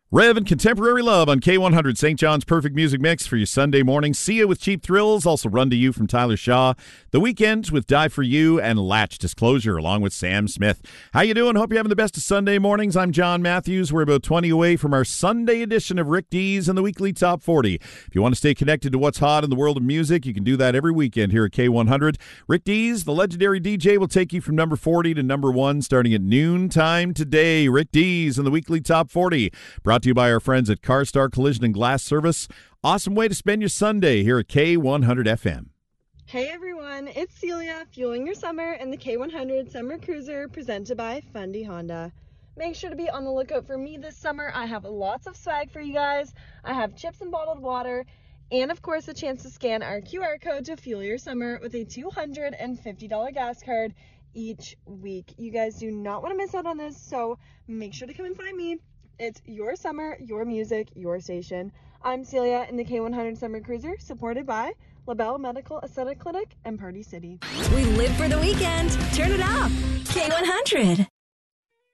Rev and Contemporary Love on K100, St. John's Perfect Music Mix for your Sunday morning. See Ya with Cheap Thrills, also Run to You from Tyler Shaw. The Weekends with Die for You and Latch Disclosure along with Sam Smith. How you doing? Hope you're having the best of Sunday mornings. I'm John Matthews. We're about 20 away from our Sunday edition of Rick Dees and the Weekly Top 40. If you want to stay connected to what's hot in the world of music, you can do that every weekend here at K100. Rick Dees, the legendary DJ, will take you from number 40 to number 1 starting at noon time today. Rick Dees and the Weekly Top 40. Brought to you by our friends at CarStar Collision and Glass Service. Awesome way to spend your Sunday here at K100 FM. Hey everyone, it's Celia, fueling your summer in the K100 Summer Cruiser presented by Fundy Honda. Make sure to be on the lookout for me this summer. I have lots of swag for you guys. I have chips and bottled water, and of course a chance to scan our QR code to fuel your summer with a $250 gas card each week. You guys do not want to miss out on this, so make sure to come and find me. It's your summer, your music, your station. I'm Celia in the K100 Summer Cruiser, supported by LaBelle Medical Aesthetic Clinic and Party City. We live for the weekend. Turn it up. K100.